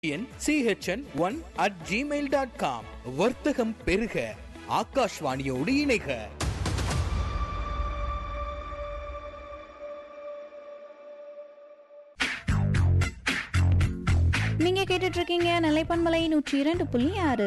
chn1@gmail.com. வர்த்தகம் பெருக ஆகாஷ்வாணியோடு இணைக. நீங்க கேட்டுட்டு இருக்கீங்க நிலைப்பன்மலை 102.6.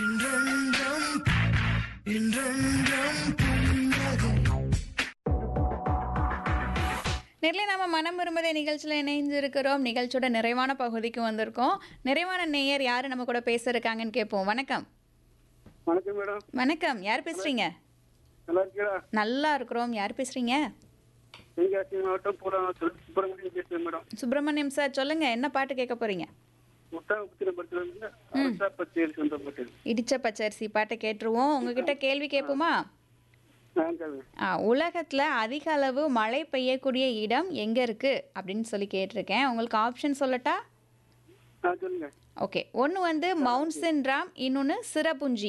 நேரில் நம்ம மனம் விரும்புதே நிகழ்ச்சியில் இணைஞ்சிருக்கிறோம். நிகழ்ச்சியோட நிறைவான பகுதிக்கு வந்திருக்கோம். நிறைவான நேயர் யாரு நம்ம கூட பேச இருக்காங்கன்னு கேட்போம். வணக்கம். வணக்கம் மேடம். வணக்கம், யார் பேசுறீங்க? நல்லா இருக்கீங்களா? நல்லா இருக்கிறோம். யார் பேசுறீங்க? தென்காசி மாவட்டம் சுப்பிரமணியம் பேசுறேன் மேடம். சுப்பிரமணியம் சார், சொல்லுங்க, என்ன பாட்டு கேட்க போறீங்க? இடிச்ச பச்சரிசி பாட்டை கேட்டுருவோம். உங்ககிட்ட கேள்வி கேட்போமா? உலகத்துல அதிக அளவு மழை பெய்யக்கூடிய இடம் எங்க இருக்கு அப்படின்னு சொல்லி கேட்டிருக்கேன். உங்களுக்கு ஆப்ஷன் சொல்லட்டா? ஓகே. ஒன்னு வந்து மவுண்ட் சின்ட்ராம், இன்னொன்னு சிரபுஞ்சி.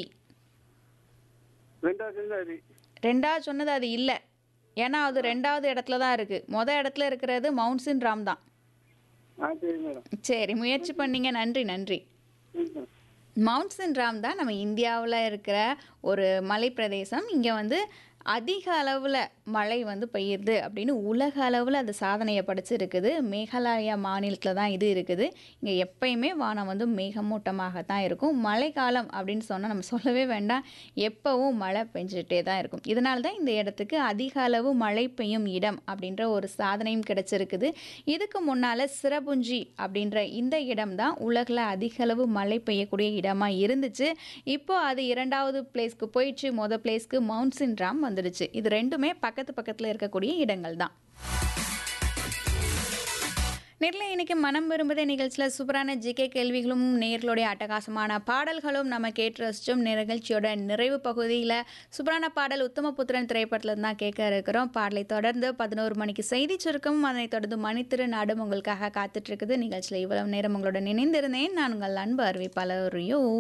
ரெண்டாவது சொன்னது அது இல்ல, ஏன்னா அது ரெண்டாவது இடத்துல தான் இருக்கு. இடத்துல இருக்கிறது மவுண்ட் சின்ட்ராம் தான். சரி, முயற்சி பண்ணீங்க, நன்றி நன்றி. மவுண்ட் சின்ட்ராம் தான் நம்ம இந்தியாவில் இருக்கிற ஒரு மலை பிரதேசம். இங்கே வந்து அதிக அளவில் மழை வந்து பெய்யுது அப்படின்னு உலக அளவில் அது சாதனையை படைச்சிருக்குது. மேகாலயா மாநிலத்தில் தான் இது இருக்குது. இங்கே எப்பயுமே வானம் வந்து மேகமூட்டமாகத்தான் இருக்கும். மழைக்காலம் அப்படின்னு சொன்னால் நம்ம சொல்லவே வேண்டாம், எப்பவும் மழை பெஞ்சிட்டே தான் இருக்கும். இதனால தான் இந்த இடத்துக்கு அதிக அளவு மழை பெய்யும் இடம் அப்படின்ற ஒரு சாதனையும் கிடைச்சிருக்குது. இதுக்கு முன்னால் சிரபுஞ்சி அப்படின்ற இந்த இடம் தான் உலகில் அதிக அளவு மழை பெய்யக்கூடிய இடமாக இருந்துச்சு. இப்போ அது இரண்டாவது பிளேஸ்க்கு போயிடுச்சு. பிளேஸ்க்கு மவுண்ட் சின்ட்ராம் வந்துடுச்சு. இது ரெண்டுமே பக்கத்துல இருக்கக்கூடிய இடங்கள் தான். நேரில் இன்னைக்கு மனம் விரும்புதே நிகழ்ச்சியில் சூப்பரான ஜிகே கேள்விகளும் நேர்களுடைய அட்டகாசமான பாடல்களும் நம்ம கேட்டு ரசிச்சோம். நிகழ்ச்சியோட நிறைவு பகுதியில் சூப்பரான பாடல் உத்தமபுத்திரன் திரைப்படத்தில் தான் கேட்க இருக்கிறோம். பாடலை தொடர்ந்து 11 மணிக்கு செய்தி சுருக்கமும், அதனைத் தொடர்ந்து மணித்திரு நாடும் உங்களுக்காக காத்துட்டு இருக்குது. நிகழ்ச்சியில் இவ்வளவு நேரம் உங்களோட இணைந்திருந்தேன். நான் உங்கள் அன்பு அறிவிப்பாளர் ரியோ.